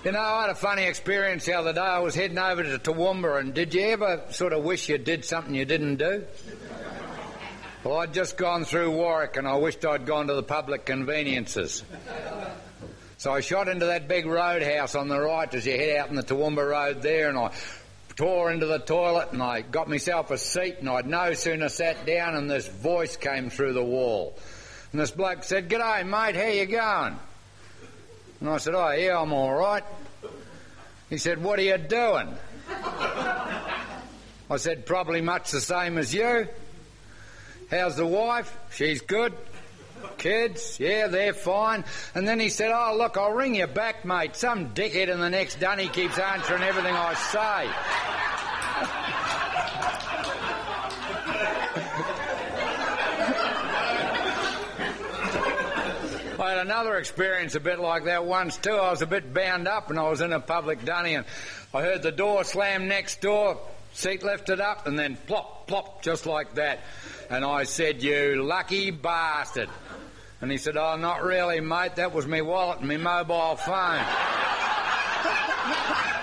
You know, I had a funny experience the other day. I was heading over to Toowoomba, and did you ever sort of wish you did something you didn't do? Well, I'd just gone through Warwick, and I wished I'd gone to the public conveniences. So I shot into that big roadhouse on the right as you head out in the Toowoomba Road there, and I tore into the toilet, and I got myself a seat, and I'd no sooner sat down, and this voice came through the wall. And this bloke said, "G'day, mate, how you going?" And I said, "Oh, yeah, I'm all right." He said, "What are you doing?" I said, "Probably much the same as you." "How's the wife?" "She's good." "Kids?" "Yeah, they're fine." And then he said, "Oh, look, I'll ring you back, mate. Some dickhead in the next dunny keeps answering everything I say." I had another experience a bit like that once too. I was a bit bound up and I was in a public dunny and I heard the door slam next door, seat lifted up and then plop, plop, just like that. And I said, "You lucky bastard." And he said, "Oh, not really, mate. That was me wallet and me mobile phone."